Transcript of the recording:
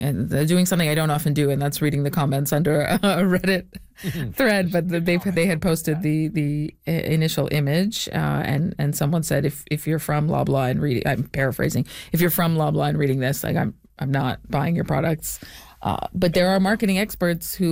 and they're doing something I don't often do, and that's reading the comments under a Reddit thread. But they had posted the initial image, and someone said, if you're from Loblaw and reading, I'm paraphrasing, if you're from Loblaw and reading this, like I'm not buying your products. But there are marketing experts who